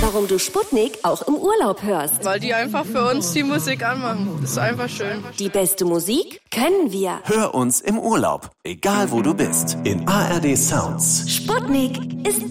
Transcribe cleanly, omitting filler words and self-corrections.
warum du Sputnik auch im Urlaub hörst. Weil die einfach für uns die Musik anmachen. Das ist einfach schön. Die beste Musik können wir. Hör uns im Urlaub, egal wo du bist, in ARD Sounds. Sputnik ist